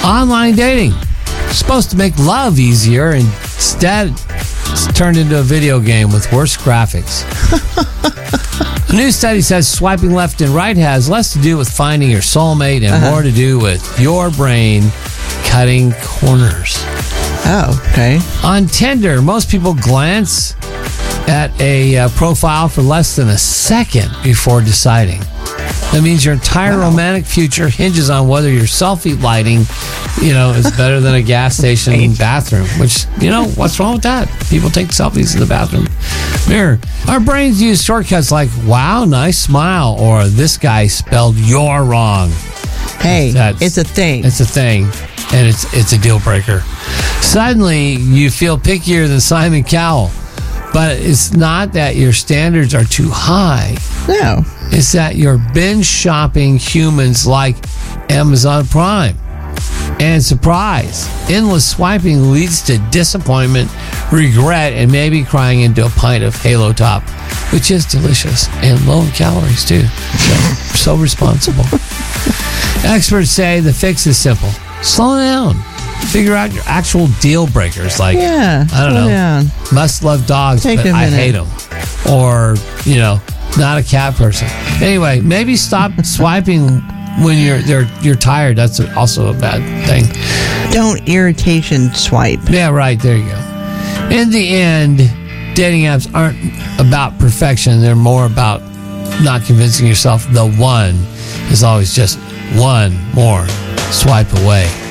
Online dating. It's supposed to make love easier. Instead, it's turned into a video game with worse graphics. A new study says swiping left and right has less to do with finding your soulmate and more to do with your brain cutting corners. Oh, okay. On Tinder, most people glance at a profile for less than a second before deciding. That means your entire romantic future hinges on whether your selfie lighting, is better than a gas station bathroom, which, what's wrong with that? People take selfies in the bathroom mirror. Our brains use shortcuts like, wow, nice smile, or this guy spelled you're wrong. Hey, it's a thing. It's a thing, and it's a deal breaker. Suddenly, you feel pickier than Simon Cowell, but it's not that your standards are too high. No. It's that you're binge shopping humans like Amazon Prime. And surprise, endless swiping leads to disappointment, regret, and maybe crying into a pint of Halo Top, which is delicious and low in calories too. So responsible. Experts say the fix is simple. Slow down. Figure out your actual deal breakers, like, I don't know, must love dogs, but I hate them. Or, not a cat person. Anyway, maybe stop swiping when you're tired. That's also a bad thing. Don't irritation swipe. Yeah, right. There you go. In the end, dating apps aren't about perfection. They're more about not convincing yourself the one is always just one more swipe away.